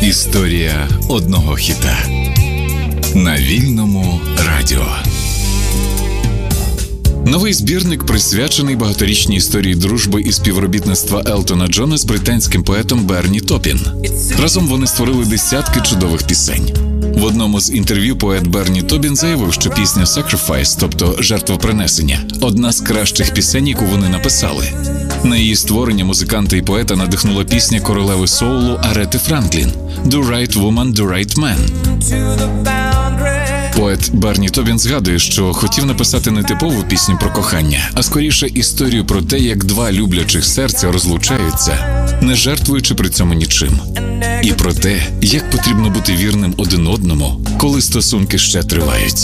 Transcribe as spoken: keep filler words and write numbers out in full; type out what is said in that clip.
Історія одного хіта на Вільному радіо. Новий збірник присвячений багаторічній історії дружби і співробітництва Елтона Джона з британським поетом Берні Топін. Разом вони створили десятки чудових пісень. В одному з інтерв'ю поет Берні Топін заявив, що пісня «Sacrifice», тобто «Жертвопринесення», одна з кращих пісень, яку вони написали. На її створення музиканта і поета надихнула пісня королеви соулу Арети Франклін «Do right woman, do right man». Поет Берні Топін згадує, що хотів написати не типову пісню про кохання, а скоріше історію про те, як два люблячих серця розлучаються, не жертвуючи при цьому нічим. І про те, як потрібно бути вірним один одному, коли стосунки ще тривають.